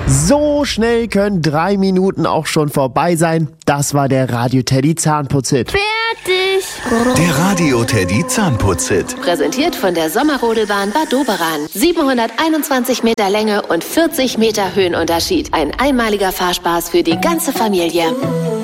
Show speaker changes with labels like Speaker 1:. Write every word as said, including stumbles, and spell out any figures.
Speaker 1: So schnell können drei Minuten auch schon vorbei sein. Das war der Radio Teddy Zahnputz-Hit.
Speaker 2: Fertig!
Speaker 3: Der Radio Teddy Zahnputz-Hit.
Speaker 2: Präsentiert von der Sommerrodelbahn Bad Doberan. siebenhunderteinundzwanzig Meter Länge und vierzig Meter Höhenunterschied. Ein einmaliger Fahrspaß für die ganze Familie.